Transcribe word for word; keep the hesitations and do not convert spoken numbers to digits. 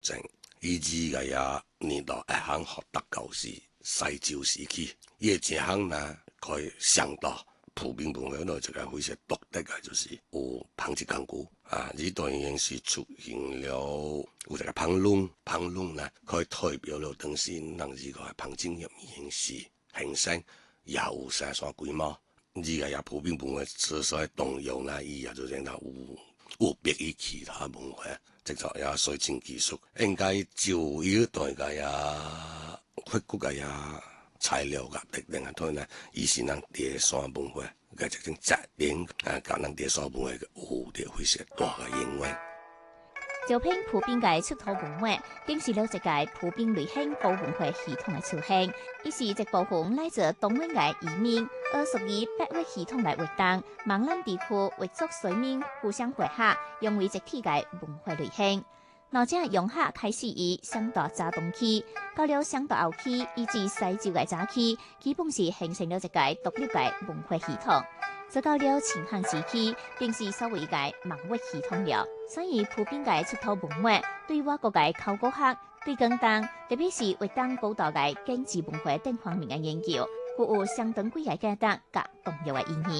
正以至個呀年代一項學得舊時西照時期，呢一項呢佢上到普遍文化嗰度就係非常獨特嘅，就是有捧一鋼鼓啊，呢段已經是出現了有一個捧籠，捧籠呢佢代表了當時能呢個係捧正入面是形成有晒所規模，呢個也普遍文化之所以動用呢，伊也就令到有有別於其他文化。即係也水晶技術，應該照呢代嘅呀，發掘嘅呀材料嘅特定嘅對呢，以前人第三文化嘅一種責任，啊，教人第三文化嘅有啲非常大嘅影響。 招聘普遍嘅出土文物，竟是了一個普遍類型高文化系統嘅雛形。伊是一部分來自東灣嘅移民，而屬於北越系統來活動，閩南地區為族水民互相結合，融為一體嘅文化類型。後者融合開始於上大乍東期，到了上大後期以至西周嘅早期，基本是形成了一個獨立嘅文化系統。直到了秦漢時期，便是所謂嘅孟越系統了。所以普遍嘅出土文物對我國嘅考古學、對近代，特別是活動高度嘅經濟文化等方面嘅研究，具有相當貴嘅價值及重要嘅意義。